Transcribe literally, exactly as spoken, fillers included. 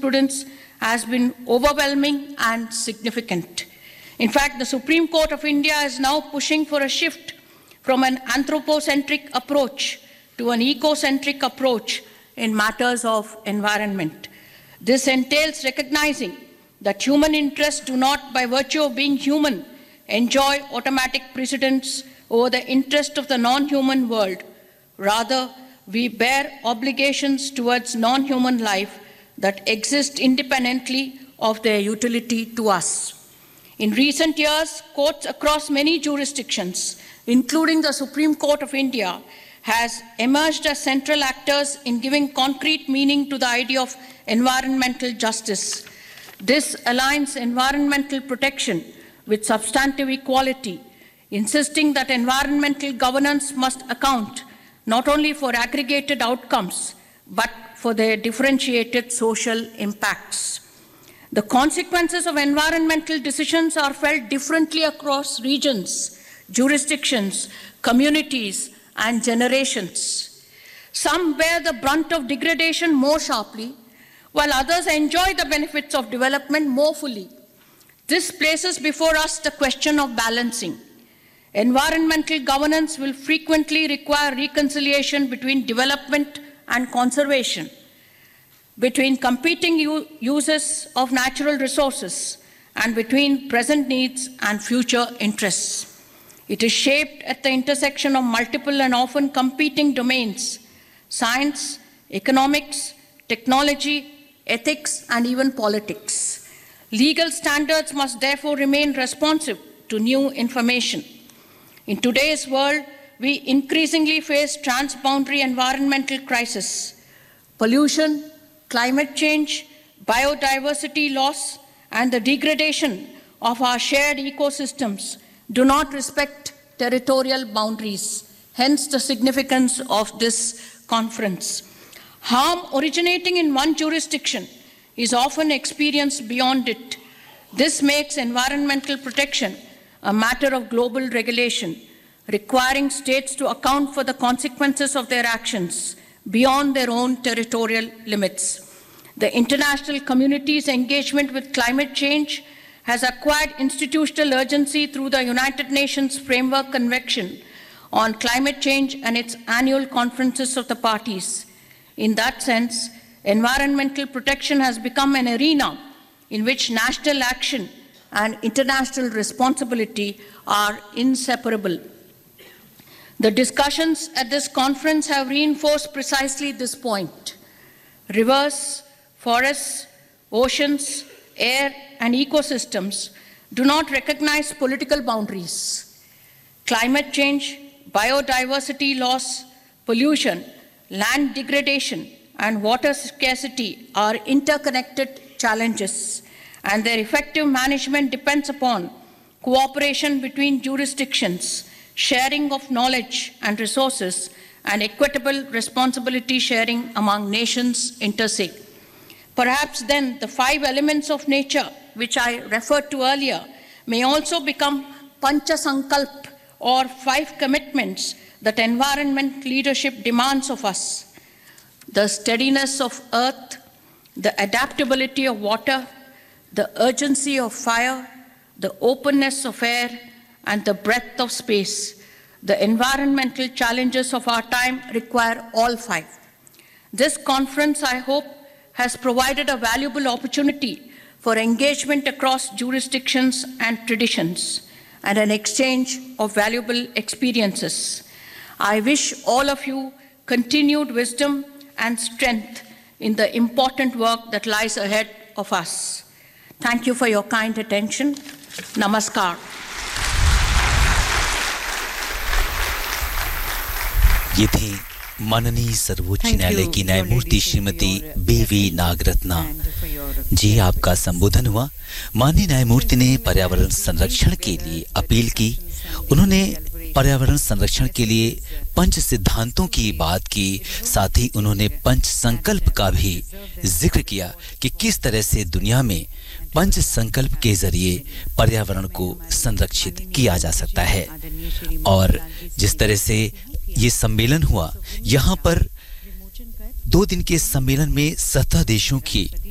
jurisprudence has been overwhelming and significant. In fact, the Supreme Court of India is now pushing for a shift from an anthropocentric approach to an ecocentric approach in matters of environment. This entails recognizing that human interests do not, by virtue of being human, enjoy automatic precedence over the interest of the non-human world. Rather, we bear obligations towards non-human life that exist independently of their utility to us. In recent years, courts across many jurisdictions, including the Supreme Court of India, has emerged as central actors in giving concrete meaning to the idea of environmental justice. This aligns environmental protection with substantive equality, insisting that environmental governance must account not only for aggregated outcomes, but for their differentiated social impacts. The consequences of environmental decisions are felt differently across regions, jurisdictions, communities, and generations. Some bear the brunt of degradation more sharply, while others enjoy the benefits of development more fully. This places before us the question of balancing. Environmental governance will frequently require reconciliation between development and conservation, between competing uses of natural resources, and between present needs and future interests. It is shaped at the intersection of multiple and often competing domains: science, economics, technology, ethics, and even politics. Legal standards must therefore remain responsive to new information. In today's world, we increasingly face transboundary environmental crises. Pollution, climate change, biodiversity loss, and the degradation of our shared ecosystems do not respect territorial boundaries, hence the significance of this conference. Harm originating in one jurisdiction is often experienced beyond it. This makes environmental protection a matter of global regulation, requiring states to account for the consequences of their actions beyond their own territorial limits. The international community's engagement with climate change has acquired institutional urgency through the United Nations Framework Convention on Climate Change and its annual conferences of the parties. In that sense, environmental protection has become an arena in which national action and international responsibility are inseparable. The discussions at this conference have reinforced precisely this point. Rivers, forests, oceans, air, and ecosystems do not recognize political boundaries. Climate change, biodiversity loss, pollution, land degradation, and water scarcity are interconnected challenges, and their effective management depends upon cooperation between jurisdictions, sharing of knowledge and resources, and equitable responsibility sharing among nations inter se. Perhaps then the five elements of nature, which I referred to earlier, may also become Pancha Sankalp, or five commitments that environment leadership demands of us: the steadiness of earth, the adaptability of water, the urgency of fire, the openness of air, and the breadth of space. The environmental challenges of our time require all five. This conference, I hope, has provided a valuable opportunity for engagement across jurisdictions and traditions, and an exchange of valuable experiences. I wish all of you continued wisdom and strength in the important work that lies ahead of us. Thank you for your kind attention. Namaskar. ये थी माननीय सर्वोच्च न्यायालय की न्यायमूर्ति श्रीमती बीवी नागरत्ना जी। आपका संबोधन हुआ। माननीय न्यायमूर्ति ने पर्यावरण संरक्षण के लिए अपील की। उन्होंने पर्यावरण संरक्षण के लिए पंच सिद्धांतों की बात की, साथ ही उन्होंने पंच संकल्प का भी जिक्र किया कि किस तरह से दुनिया में पंच संकल्प के जरिए पर्यावरण को संरक्षित किया जा सकता है। और जिस तरह से ये सम्मेलन हुआ, यहाँ पर दो दिन के सम्मेलन में सत्रह देशों की